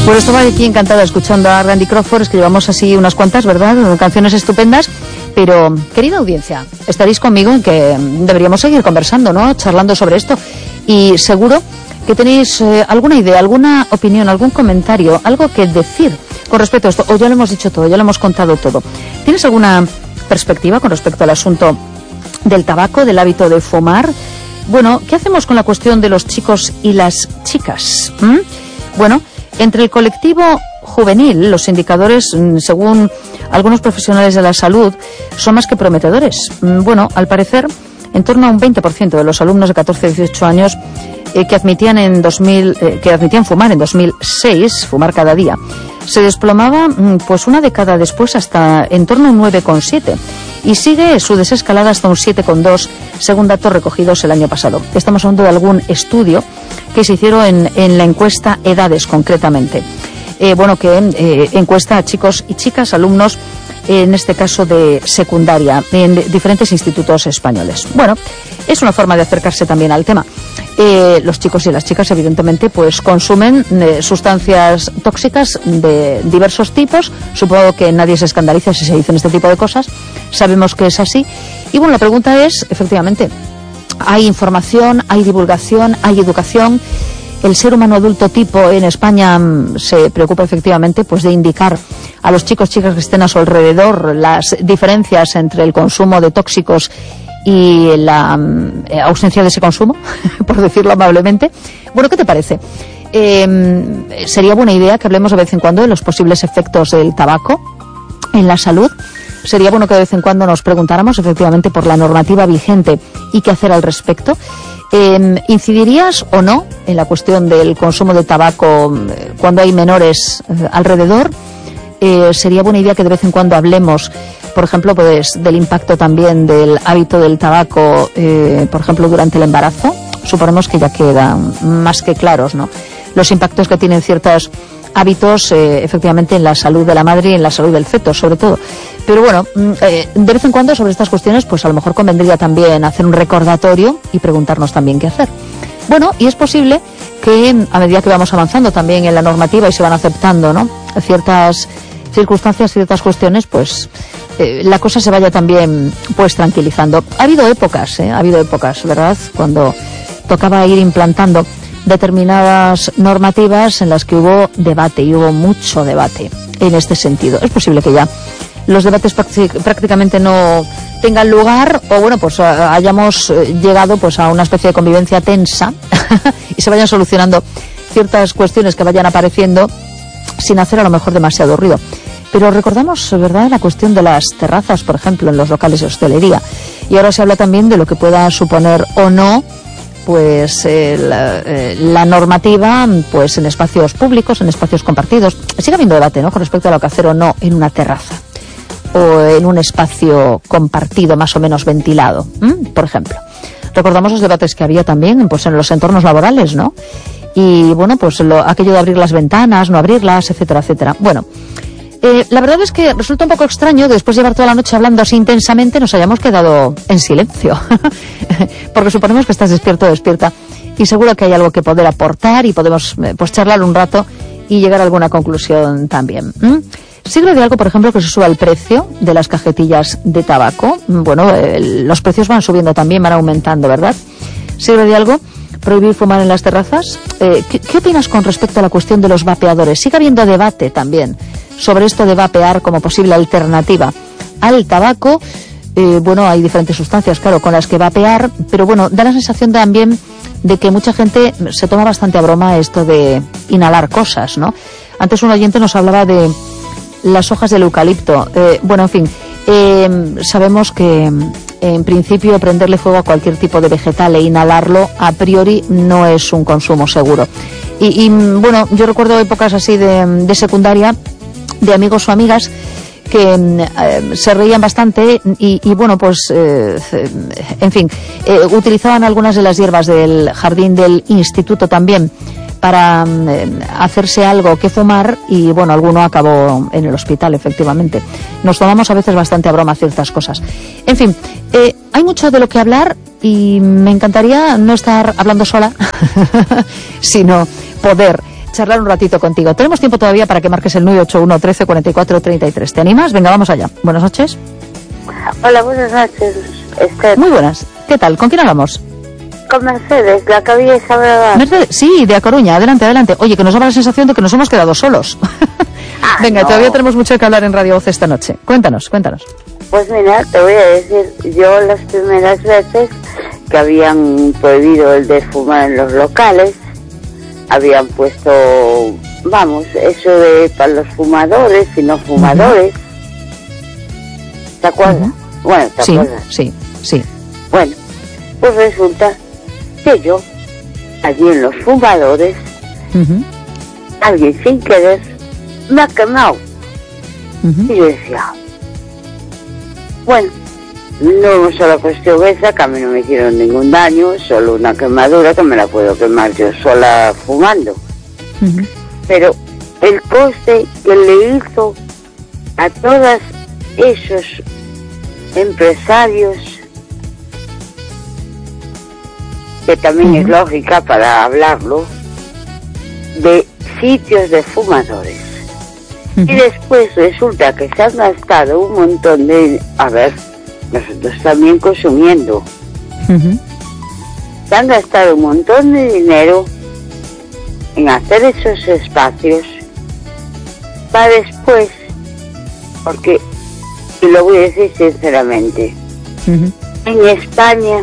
Pues estaba aquí encantada escuchando a Randy Crawford, es que llevamos así unas cuantas, ¿verdad? Canciones estupendas, pero, querida audiencia, estaréis conmigo en que deberíamos seguir conversando, ¿no? Charlando sobre esto, y seguro que tenéis alguna idea, alguna opinión, algún comentario, algo que decir con respecto a esto, o ya lo hemos dicho todo, ya lo hemos contado todo. ¿Tienes alguna perspectiva con respecto al asunto del tabaco, del hábito de fumar? Bueno, ¿qué hacemos con la cuestión de los chicos y las chicas? Bueno, entre el colectivo juvenil, los indicadores, según algunos profesionales de la salud, son más que prometedores. Bueno, al parecer, en torno a un 20% de los alumnos de 14 a 18 años que admitían fumar en 2006, fumar cada día, se desplomaba pues una década después hasta en torno a un 9,7 y sigue su desescalada hasta un 7,2 según datos recogidos el año pasado. Estamos hablando de algún estudio que se hicieron en la encuesta Edades concretamente. Que encuesta a chicos y chicas, alumnos, en este caso de secundaria, en diferentes institutos españoles. Bueno, es una forma de acercarse también al tema. Los chicos y las chicas, evidentemente, pues consumen sustancias tóxicas de diversos tipos. Supongo que nadie se escandaliza si se dicen este tipo de cosas. Sabemos que es así. Y bueno, la pregunta es, efectivamente, ¿hay información, hay divulgación, hay educación? El ser humano adulto tipo en España se preocupa efectivamente pues de indicar a los chicos, chicas que estén a su alrededor las diferencias entre el consumo de tóxicos y la ausencia de ese consumo, por decirlo amablemente. Bueno, ¿qué te parece? Sería buena idea que hablemos de vez en cuando de los posibles efectos del tabaco en la salud. Sería bueno que de vez en cuando nos preguntáramos efectivamente por la normativa vigente y qué hacer al respecto. ¿Incidirías o no en la cuestión del consumo de tabaco cuando hay menores alrededor? Sería buena idea que de vez en cuando hablemos, por ejemplo, pues del impacto también del hábito del tabaco, por ejemplo, durante el embarazo. Suponemos que ya quedan más que claros, ¿no?, los impactos que tienen ciertos hábitos, efectivamente, en la salud de la madre y en la salud del feto, sobre todo. Pero bueno, de vez en cuando sobre estas cuestiones, pues a lo mejor convendría también hacer un recordatorio y preguntarnos también qué hacer. Bueno, y es posible que a medida que vamos avanzando también en la normativa y se van aceptando, ¿no?, ciertas circunstancias, ciertas cuestiones, pues la cosa se vaya también pues tranquilizando. Ha habido épocas, ¿verdad?, cuando tocaba ir implantando determinadas normativas en las que hubo debate, y hubo mucho debate en este sentido. Es posible que ya los debates prácticamente no tengan lugar, o bueno, pues hayamos llegado pues a una especie de convivencia tensa y se vayan solucionando ciertas cuestiones que vayan apareciendo sin hacer a lo mejor demasiado ruido. Pero recordamos, ¿verdad?, la cuestión de las terrazas, por ejemplo, en los locales de hostelería. Y ahora se habla también de lo que pueda suponer o no pues la normativa pues en espacios públicos, en espacios compartidos. Sigue habiendo debate, ¿no?, con respecto a lo que hacer o no en una terraza o en un espacio compartido más o menos ventilado, por ejemplo. Recordamos los debates que había también pues en los entornos laborales, ¿no? Y bueno, pues aquello de abrir las ventanas, no abrirlas, etcétera, etcétera. Bueno, la verdad es que resulta un poco extraño que después de llevar toda la noche hablando así intensamente nos hayamos quedado en silencio. Porque suponemos que estás despierto o despierta y seguro que hay algo que poder aportar y podemos pues charlar un rato y llegar a alguna conclusión también. ¿Sirve de algo, por ejemplo, que se suba el precio de las cajetillas de tabaco? Bueno, los precios van subiendo también, van aumentando, ¿verdad? ¿Sirve de algo prohibir fumar en las terrazas? ¿Qué opinas con respecto a la cuestión de los vapeadores? Sigue habiendo debate también sobre esto de vapear como posible alternativa al tabaco. Bueno, hay diferentes sustancias, claro, con las que vapear, pero bueno, da la sensación también de que mucha gente se toma bastante a broma esto de inhalar cosas, ¿no? Antes un oyente nos hablaba de las hojas del eucalipto. Bueno, en fin, sabemos que en principio prenderle fuego a cualquier tipo de vegetal e inhalarlo a priori no es un consumo seguro. Y bueno, yo recuerdo épocas así de secundaria, de amigos o amigas que se reían bastante y bueno, pues en fin, utilizaban algunas de las hierbas del jardín del instituto también para hacerse algo que fumar y bueno, alguno acabó en el hospital, efectivamente. Nos tomamos a veces bastante a broma ciertas cosas. En fin, hay mucho de lo que hablar y me encantaría no estar hablando sola, sino poder charlar un ratito contigo. Tenemos tiempo todavía para que marques el 981 13 44 33. ¿Te animas? Venga, vamos allá. Buenas noches. Hola, buenas noches, Esther. Muy buenas. ¿Qué tal? ¿Con quién hablamos? Con Mercedes, la que había hablado. Mercedes, sí, de A Coruña. Adelante, adelante. Oye, que nos daba la sensación de que nos hemos quedado solos. Venga, no. Todavía tenemos mucho que hablar en Radio Voz esta noche. Cuéntanos. Pues mira, te voy a decir, yo las primeras veces que habían prohibido el de fumar en los locales, habían puesto, eso de para los fumadores y no fumadores. ¿Te acuerdas? Bueno, ¿te acuerdas? Sí. Bueno, pues resulta que yo, allí en los fumadores, alguien sin querer me ha quemado. Y yo decía, bueno, no solo cuestión esa, que a mí no me hicieron ningún daño, solo una quemadura que me la puedo quemar yo sola fumando. Pero el coste que le hizo a todos esos empresarios, que también es lógica para hablarlo, de sitios de fumadores. Y después resulta que se han gastado un montón de... A ver, nosotros también consumiendo. Se han gastado un montón de dinero en hacer esos espacios para después, porque, y lo voy a decir sinceramente, en España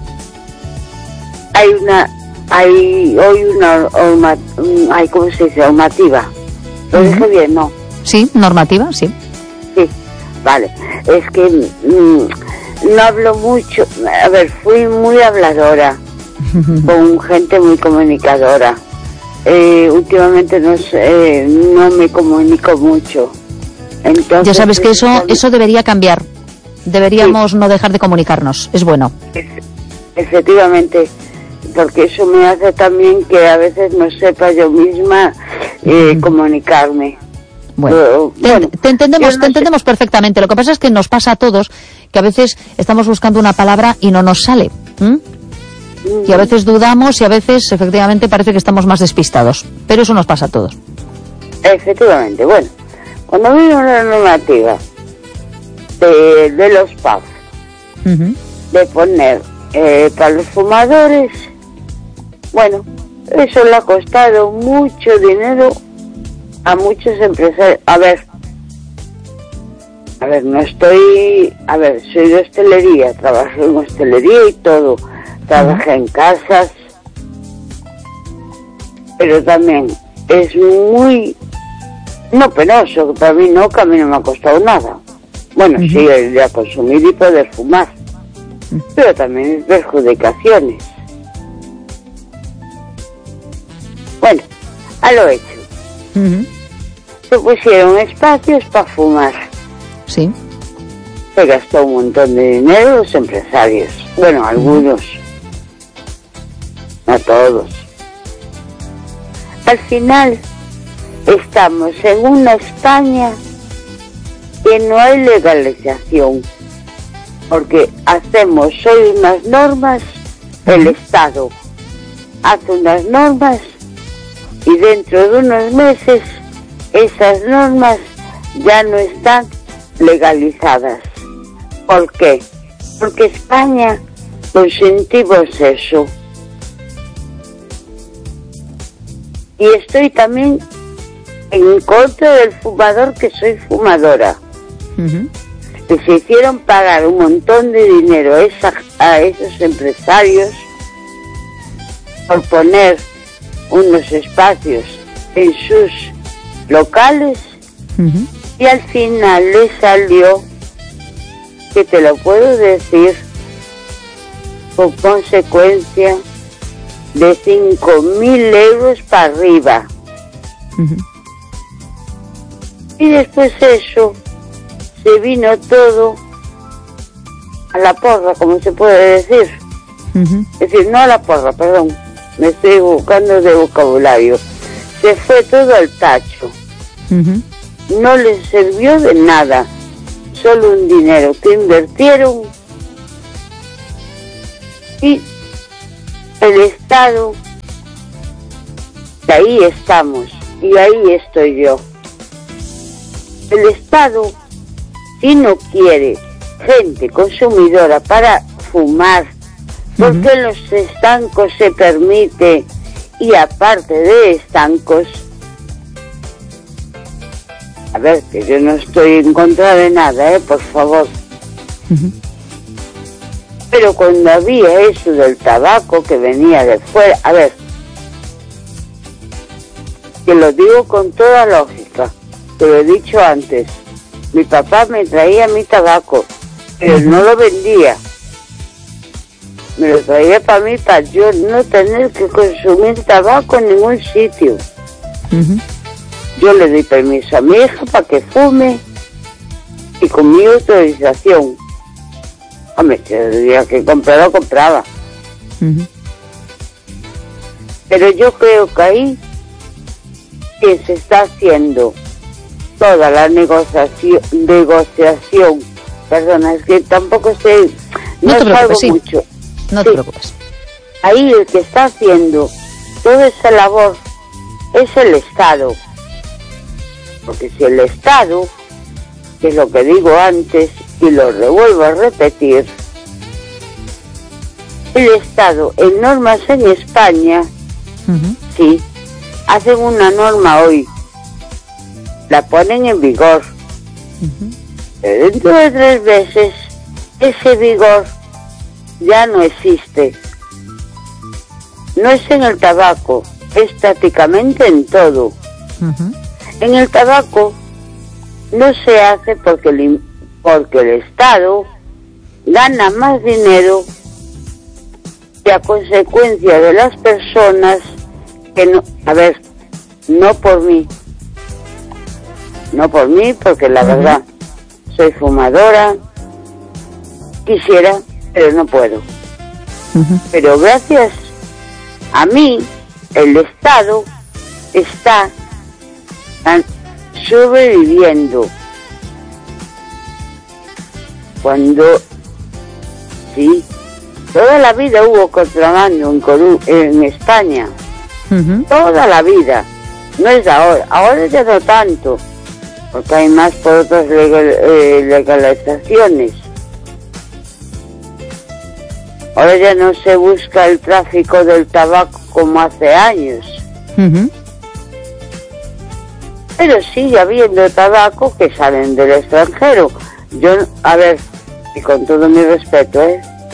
hay ¿cómo se dice? Normativa. ¿Lo dije bien? No. Sí, normativa, sí. Sí, vale. Es que no hablo mucho. A ver, fui muy habladora, con gente muy comunicadora. Últimamente no me comunico mucho. Entonces, ya sabes que eso debería cambiar. Deberíamos no dejar de comunicarnos. Es bueno. Efectivamente, porque eso me hace también que a veces no sepa yo misma comunicarme. Bueno, te entendemos perfectamente. Lo que pasa es que nos pasa a todos que a veces estamos buscando una palabra y no nos sale. Y a veces dudamos y a veces efectivamente parece que estamos más despistados. Pero eso nos pasa a todos. Efectivamente. Bueno, cuando vino la normativa de los pubs, de poner para los fumadores, bueno, eso le ha costado mucho dinero a muchos empresarios. A ver, soy de hostelería, trabajé en hostelería y todo, trabajé en casas, pero también es muy, no penoso, que para mí no, que a mí no me ha costado nada. Bueno, sí, el de consumir y poder fumar, pero también es perjudicaciones. Bueno, a lo hecho. Se pusieron espacios para fumar. Sí. Se gastó un montón de dinero los empresarios. Bueno, algunos. No todos. Al final estamos en una España que no hay legalización. Porque hacemos hoy unas normas, el Estado hace unas normas y dentro de unos meses esas normas ya no están legalizadas. ¿Por qué? Porque España consentimos eso. Y estoy también en contra del fumador, que soy fumadora. Que se hicieron pagar un montón de dinero a esos empresarios por poner unos espacios en sus locales, y al final le salió, que te lo puedo decir, con consecuencia de 5.000 euros para arriba. Y después eso se vino todo a la porra, como se puede decir. Es decir, no a la porra, perdón, me estoy equivocando de vocabulario. Se fue todo al tacho. No les sirvió de nada, solo un dinero que invirtieron, y el Estado Y ahí estamos, y ahí estoy yo. El Estado, si no quiere gente consumidora para fumar, porque en los estancos se permite, y aparte de estancos, a ver, que yo no estoy en contra de nada, por favor. Pero cuando había eso del tabaco que venía de fuera, a ver, que lo digo con toda lógica, te lo he dicho antes, mi papá me traía mi tabaco, pero no lo vendía, me lo traía para mí, para yo no tener que consumir tabaco en ningún sitio. Yo le di permiso a mi hija para que fume y con mi autorización. Hombre, si el día que compraba, compraba. Pero yo creo que ahí que se está haciendo toda la negociación, perdona, es que tampoco sé, no te preocupes, sí. Mucho. No te preocupes. Ahí el que está haciendo toda esa labor es el Estado. Porque si el Estado, que es lo que digo antes y lo revuelvo a repetir, el Estado en normas en España, sí, hacen una norma hoy, la ponen en vigor, pero dentro de 3 meses ese vigor ya no existe. No es en el tabaco, es prácticamente en todo. En el tabaco no se hace porque el Estado gana más dinero y a consecuencia de las personas que no, a ver, no por mí, porque la verdad soy fumadora, quisiera, pero no puedo. Pero gracias a mí el Estado está sobreviviendo. Cuando sí, toda la vida hubo contrabando en España, toda la vida, no es ahora ya no tanto, porque hay más por otras legalizaciones. Ahora ya no se busca el tráfico del tabaco como hace años. Pero sigue habiendo tabaco que salen del extranjero. Yo, a ver, y con todo mi respeto,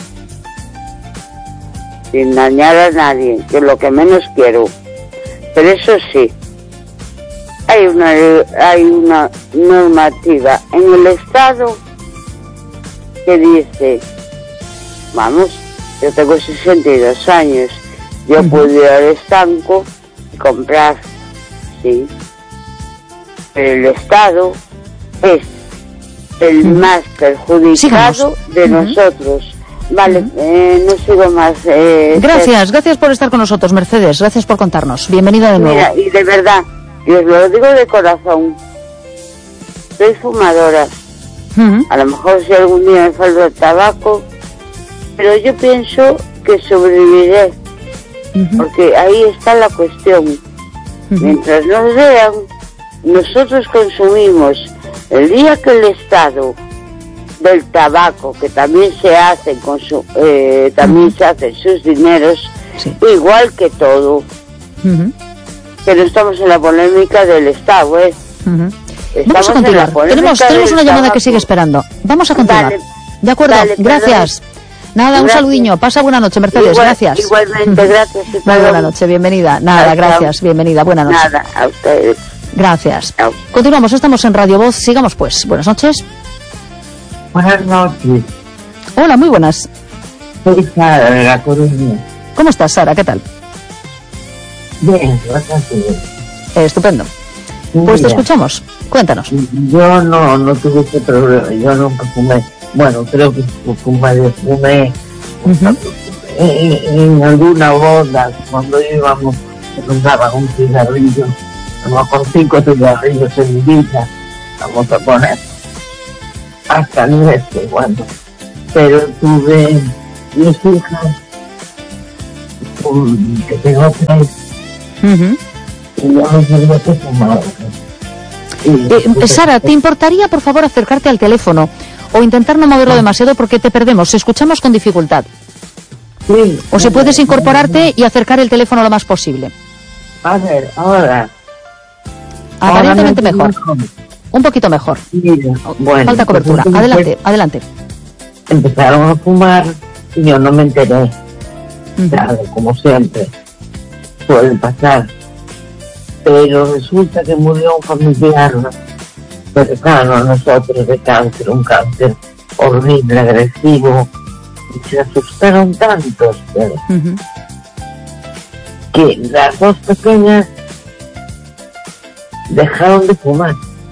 sin dañar a nadie, que es lo que menos quiero. Pero eso sí, hay una normativa en el Estado que dice, vamos, yo tengo 62 años, yo puedo ir al estanco y comprar, sí. Pero el Estado es el más perjudicado de nosotros. Vale, no sigo más. Gracias por estar con nosotros, Mercedes. Gracias por contarnos. Bienvenida de nuevo. Mira, y de verdad, y os lo digo de corazón, soy fumadora. A lo mejor si algún día me falta el tabaco, pero yo pienso que sobreviviré. Porque ahí está la cuestión. Mientras nos vean, nosotros consumimos. El día que el Estado del tabaco, que también se hace con también se hacen sus dineros, igual que todo, que no estamos en la polémica del Estado, Vamos a continuar. Tenemos una llamada que sigue esperando. Vamos a continuar. Dale, de acuerdo, dale, gracias. Nada, un saludinho. Pasa buena noche, Mercedes. Gracias. Igualmente, gracias. Muy buena noche, bienvenida. Nada, gracias, bienvenida. Buena noche. Nada, a ustedes. Gracias. Continuamos, estamos en Radio Voz. Sigamos pues. Buenas noches. Buenas noches. Hola, muy buenas. Soy Sara de La Coruña. ¿Cómo estás, Sara? ¿Qué tal? Bien, bastante bien. Estupendo. Pues te escuchamos. Cuéntanos. Yo no tuve ese problema. Yo nunca fumé. Bueno, creo que fumé en alguna boda, cuando íbamos, nos daban un cigarrillo, como con 5 cigarrillos en mi vida, vamos a poner, hasta 9, bueno. Pero tuve 10 hijas, que tengo 3, Y yo no sabía que fumaba. Sara, ¿te importaría, por favor, acercarte al teléfono o intentar no moverlo demasiado porque te perdemos? Escuchamos con dificultad. Sí. O si puedes incorporarte y acercar el teléfono lo más posible. A ver, ahora. Aparentemente mejor. Un poquito mejor. Mira, bueno, falta cobertura. Pues, Adelante, adelante. Empezaron a fumar y yo no me enteré. Claro, como siempre. Suele pasar. Pero resulta que murió un familiar cercano a nosotros de cáncer, un cáncer horrible, agresivo. Y se asustaron tantos que las dos pequeñas dejaron de fumar.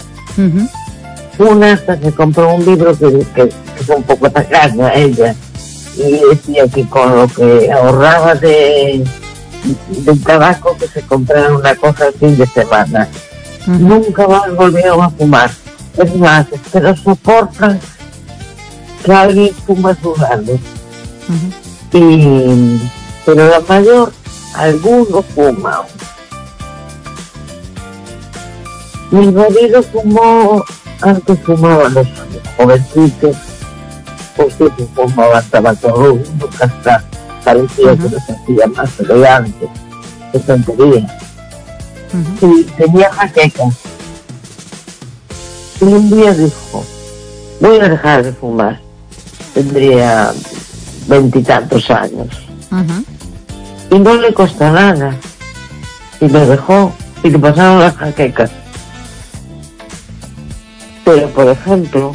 Una hasta que compró un libro que es un poco tacaño a ella y decía que con lo que ahorraba del tabaco que se comprara una cosa el fin de semana. Nunca más volvieron a fumar. Es más, pero soportan que alguien fuma a su lado. Pero la mayor, algunos fuman. Mi marido fumó, antes fumaban los jovencitos, pues siempre fumaban tabaco rojo, nunca hasta parecía que los hacía más elegante, qué tontería. Y tenía jaqueca. Y un día dijo, voy a dejar de fumar. Tendría 20 y tantos años. Y no le costó nada. Y lo dejó, y le pasaron las jaquecas. Pero, por ejemplo,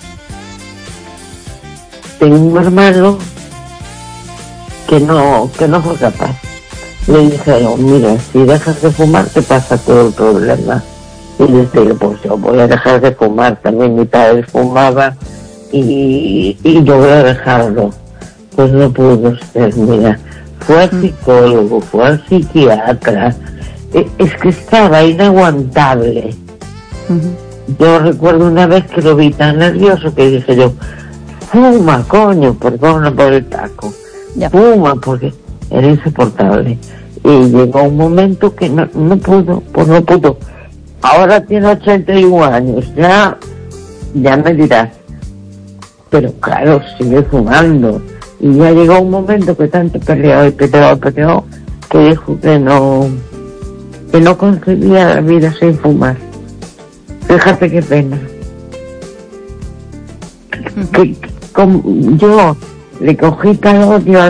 tengo un hermano que no fue capaz. Le dijeron, mira, si dejas de fumar te pasa todo el problema. Y le dije, pues yo voy a dejar de fumar. También mi padre fumaba y yo voy a dejarlo. Pues no pudo ser, mira. Fue al psicólogo, fue al psiquiatra. Es que estaba inaguantable. Yo recuerdo una vez que lo vi tan nervioso que dije yo, fuma, coño, perdona por el taco. Fuma, porque era insoportable. Y llegó un momento que no pudo. Ahora tiene 81 años, ya me dirás. Pero claro, sigue fumando. Y ya llegó un momento que tanto peleó, que dijo que no concebía la vida sin fumar. Fíjate qué pena. Yo le cogí tal odio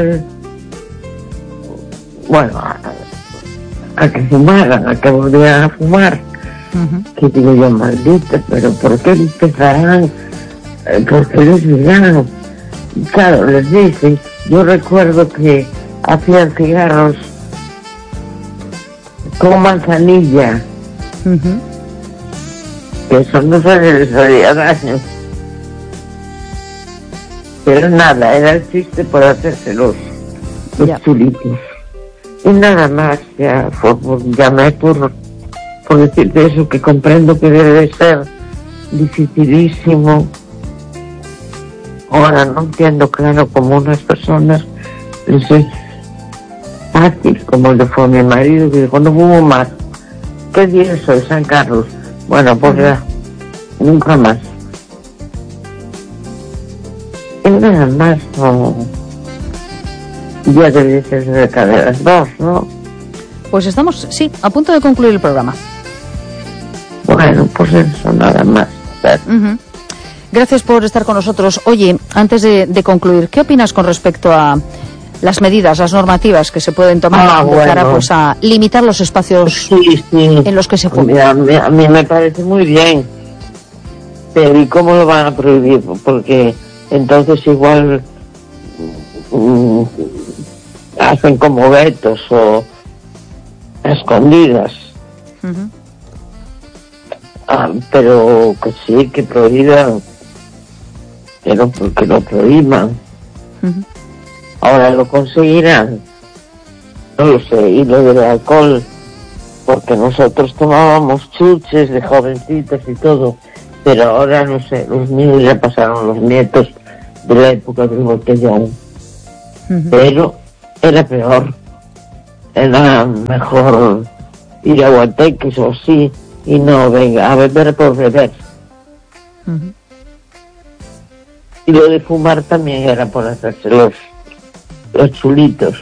a que fumaran, a que volvieran a fumar. Que digo yo, maldita, pero ¿por qué empezarán? ¿Por qué les dirán? Claro, les dicen, yo recuerdo que hacían cigarros con manzanilla, que eso no se les haría daño. Pero nada, era el chiste por hacerse los chulitos. Y nada más, llamé por decirte eso, que comprendo que debe de ser dificilísimo. Ahora no entiendo, claro, como unas personas les es fácil, como le fue a mi marido, que dijo, no fumo más. ¿Qué día es hoy? San Carlos. Bueno, pues ya, nunca más. Y nada más, no. Ya debe ser cerca de las 2, ¿no? Pues estamos, sí, a punto de concluir el programa. Bueno, pues eso, nada más. Gracias por estar con nosotros. Oye, antes de concluir, ¿qué opinas con respecto a las medidas, las normativas que se pueden tomar de cara pues, a limitar los espacios en los que se fuma? A mí me parece muy bien. Pero ¿y cómo lo van a prohibir? Porque entonces igual hacen como vetos o escondidas. Pero que sí, que prohíban, pero porque lo prohíban. Ahora lo conseguirán, no lo sé. Y lo del alcohol, porque nosotros tomábamos chuches de jovencitos y todo, pero ahora no sé, los niños ya pasaron, los nietos de la época del botellón. Pero era peor, era mejor ir a guateques o sí, y no, venga, a beber por beber. Y lo de fumar también era por hacerse los chulitos.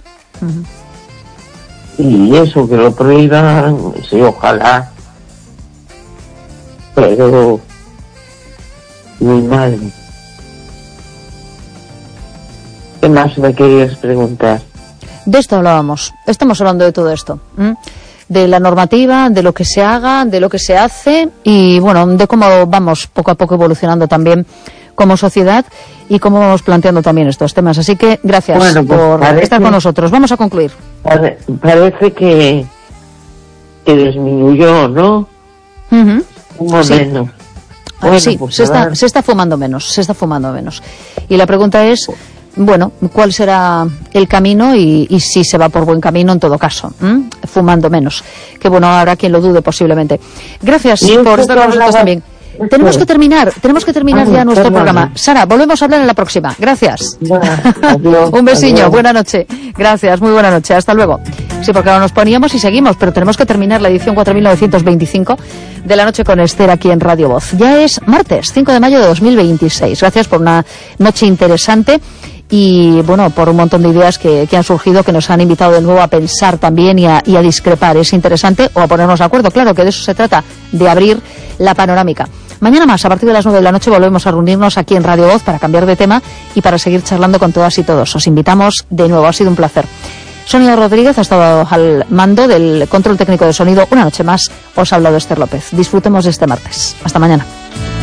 Y eso, que lo prohíban, sí, ojalá. Pero muy mal. ¿Qué más me querías preguntar? De esto hablábamos. Estamos hablando de todo esto. De la normativa, de lo que se haga, de lo que se hace y, bueno, de cómo vamos poco a poco evolucionando también como sociedad y cómo vamos planteando también estos temas. Así que gracias por estar con nosotros. Vamos a concluir. Parece que disminuyó, ¿no? Sí. Menos. Bueno, sí, pues se está fumando menos, Y la pregunta es, bueno, ¿cuál será el camino y si se va por buen camino en todo caso? Fumando menos. Que bueno, habrá quien lo dude posiblemente. Gracias por estar con nosotros también. Tenemos que terminar ya nuestro programa. Sara, volvemos a hablar en la próxima. Gracias. Adiós, un besiño, adiós. Buena noche. Gracias, muy buena noche. Hasta luego. Sí, porque ahora nos poníamos y seguimos, pero tenemos que terminar la edición 4925 de La Noche con Esther aquí en Radio Voz. Ya es martes, 5 de mayo de 2026. Gracias por una noche interesante y, bueno, por un montón de ideas que han surgido, que nos han invitado de nuevo a pensar también y a discrepar. Es interesante, o a ponernos de acuerdo. Claro que de eso se trata, de abrir la panorámica. Mañana más, a partir de las 9 de la noche, volvemos a reunirnos aquí en Radio Voz para cambiar de tema y para seguir charlando con todas y todos. Os invitamos de nuevo, ha sido un placer. Sonia Rodríguez ha estado al mando del control técnico de sonido. Una noche más os ha hablado Esther López. Disfrutemos de este martes. Hasta mañana.